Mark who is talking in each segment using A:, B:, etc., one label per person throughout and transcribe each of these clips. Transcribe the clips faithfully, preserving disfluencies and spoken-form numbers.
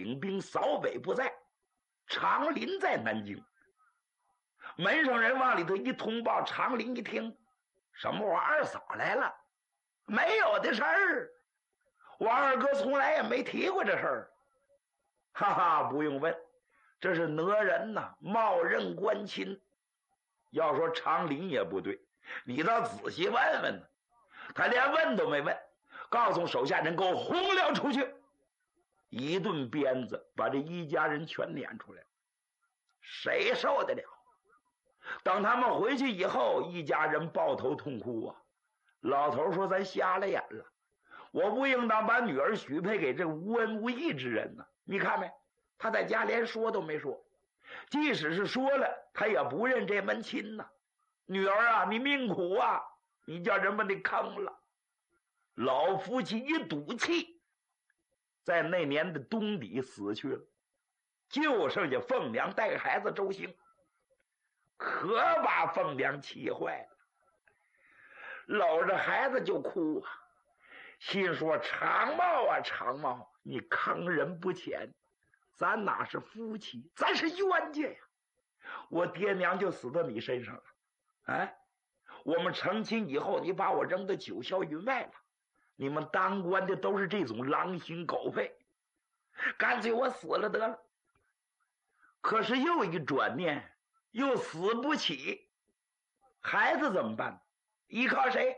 A: 领兵扫北不在，长林在南京。门上人往里头一通报，长林一听，什么我二嫂来了？没有的事儿，我二哥从来也没提过这事儿。哈哈，不用问，这是讹人呐，冒认官亲。要说长林也不对，你倒仔细问问呢。他连问都没问，告诉手下人给我轰了出去。一顿鞭子把这一家人全撵出来，谁受得了？等他们回去以后，一家人抱头痛哭啊。老头说：“咱瞎了眼了，我不应当把女儿许配给这无恩无义之人呢。你看没？他在家连说都没说，即使是说了，他也不认这门亲呢。女儿啊，你命苦啊，你叫人把你坑了。”老夫妻一赌气，在那年的冬底死去了，就剩下凤娘带孩子周兴，可把凤娘气坏了，搂着孩子就哭啊，心说：“长茂啊长茂，你坑人不浅，咱哪是夫妻，咱是冤家呀！我爹娘就死到你身上了，啊，我们成亲以后，你把我扔到九霄云外了。你们当官的都是这种狼心狗肺，干脆我死了得了。”可是又一转念，又死不起，孩子怎么办？依靠谁？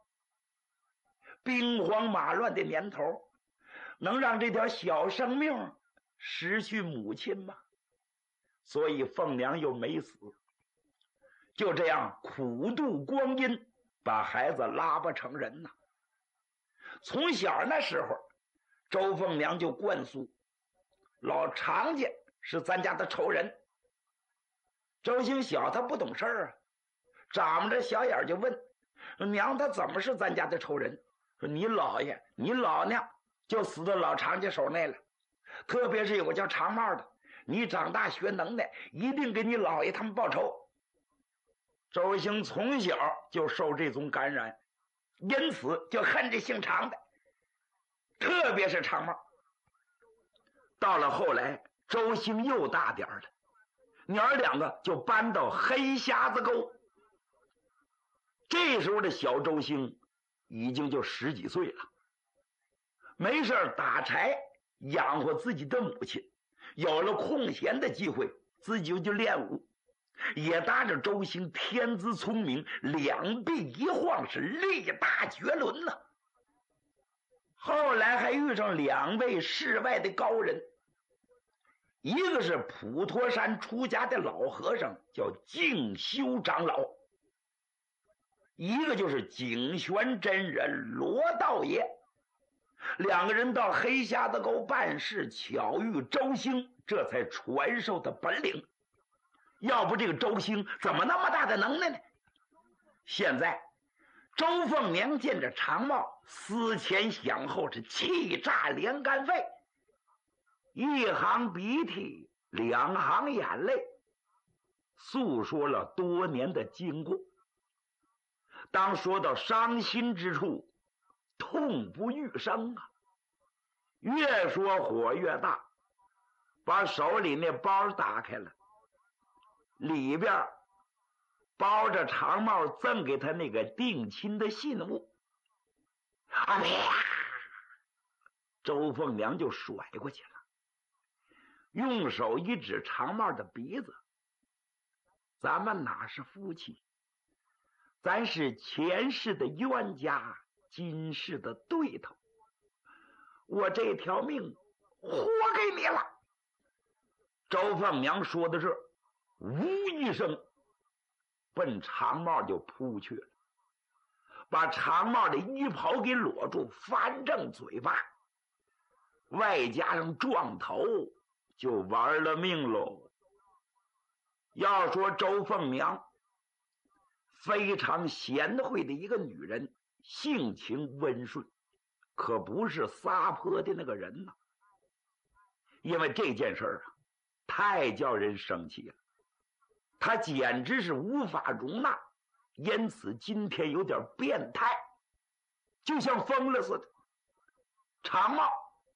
A: 兵荒马乱的年头，能让这条小生命失去母亲吗？所以凤娘又没死，就这样苦度光阴，把孩子拉拔成人呐。从小那时候，周凤娘就灌输老常家是咱家的仇人。周兴小他不懂事儿啊，长着小眼就问娘，他怎么是咱家的仇人？说你姥爷你老娘就死到老常家手内了，特别是有个叫长帽的，你长大学能耐，一定给你姥爷他们报仇。周兴从小就受这种感染，因此就恨这姓常的，特别是长帽。到了后来，周兴又大点儿了，娘儿两个就搬到黑瞎子沟。这时候的小周兴已经就十几岁了，没事打柴养活自己的母亲，有了空闲的机会自己就去练武，也搭着周兴天资聪明，两臂一晃是力大绝伦呢。后来还遇上两位世外的高人，一个是普陀山出家的老和尚，叫静修长老，一个就是景玄真人罗道爷。两个人到黑瞎子沟办事，巧遇周兴，这才传授的本领。要不这个周兴怎么那么大的能耐呢？现在周凤娘见着长帽，思前想后，是气炸连肝肺，一行鼻涕两行眼泪，诉说了多年的经过。当说到伤心之处，痛不欲生啊，越说火越大，把手里那包打开了，里边包着长帽赠给他那个定亲的信物。哎呀，周凤娘就甩过去了，用手一指长帽的鼻子：“咱们哪是夫妻，咱是前世的冤家，今世的对头，我这条命活给你了。”周凤娘说的是呜一声，奔长帽就扑去了，把长帽的衣袍给裸住，翻正嘴巴，外加上撞头，就玩了命喽。要说周凤娘非常贤惠的一个女人，性情温顺，可不是撒泼的那个人呐。因为这件事啊，太叫人生气了，他简直是无法容纳，因此今天有点变态，就像疯了似的。长帽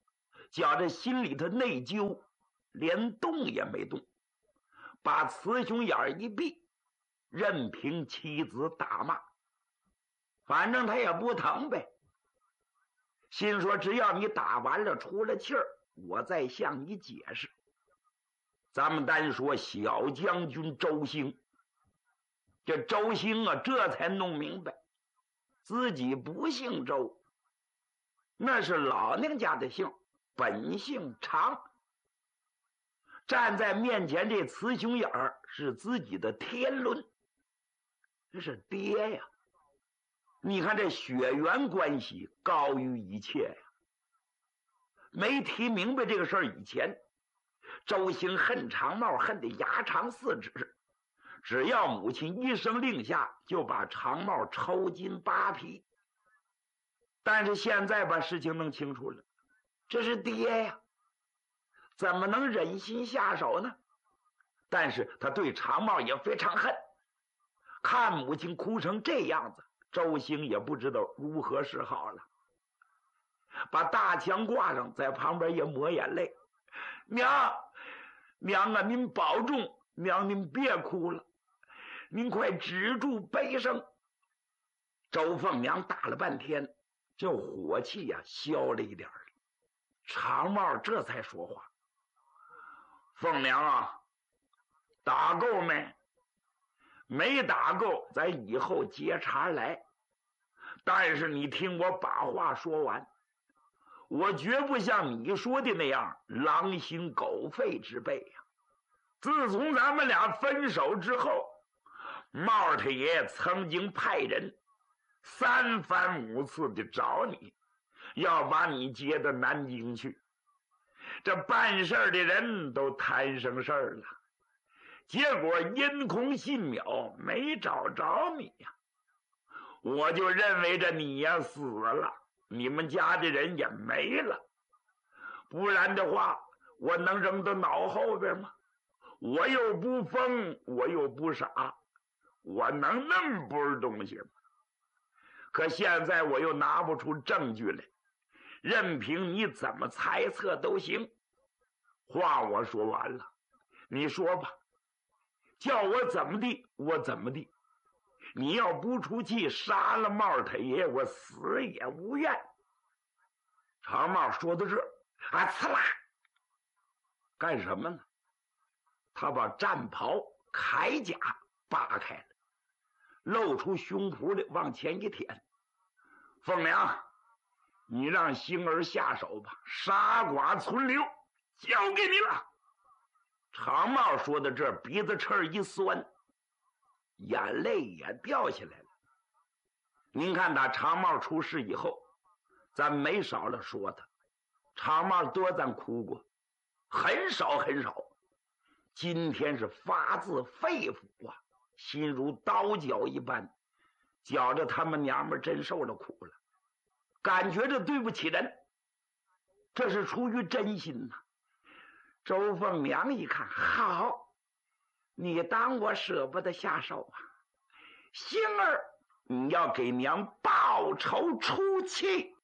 A: 觉着心里头内疚，连动也没动，把雌雄眼一闭，任凭妻子打骂，反正他也不疼呗。心说只要你打完了出了气儿，我再向你解释。咱们单说小将军周兴，这周兴啊，这才弄明白自己不姓周，那是老娘家的姓，本姓常。站在面前这雌雄眼儿是自己的天伦，这是爹呀！你看这血缘关系高于一切呀。没提明白这个事儿以前，周兴恨长帽恨得牙长四指，只要母亲一声令下，就把长帽抽筋扒皮。但是现在把事情弄清楚了，这是爹呀，怎么能忍心下手呢？但是他对长帽也非常恨，看母亲哭成这样子，周兴也不知道如何是好了，把大枪挂上，在旁边也抹眼泪。娘，娘啊，您保重，娘您别哭了，您快止住悲声。周凤娘打了半天，这火气呀、啊、消了一点儿。长帽这才说话：凤娘啊，打够没？没打够，咱以后接茬来。但是你听我把话说完，我绝不像你说的那样狼心狗肺之辈呀。自从咱们俩分手之后，帽太爷曾经派人三番五次的找你，要把你接到南京去。这办事的人都摊上事儿了，结果因空信渺，没找着你呀。我就认为着你呀死了，你们家的人也没了，不然的话我能扔到脑后边吗？我又不疯，我又不傻，我能那么不是东西吗？可现在我又拿不出证据来，任凭你怎么猜测都行。话我说完了，你说吧，叫我怎么地我怎么地。你要不出气杀了帽太爷，我死也无怨。长帽说到这儿啊，呲啦，干什么呢？他把战袍铠甲扒开了，露出胸脯来，往前一舔。凤娘，你让星儿下手吧，杀剐存留交给你了。长帽说到这儿，鼻子翅一酸，眼泪也掉下来了。您看打长帽出事以后，咱没少了说他，长帽多咱哭过，很少很少。今天是发自肺腑啊，心如刀绞一般，觉着他们娘们真受了苦了，感觉着对不起人，这是出于真心呐、啊。周凤娘一看，好，你当我舍不得下手啊？星儿，你要给娘报仇出气。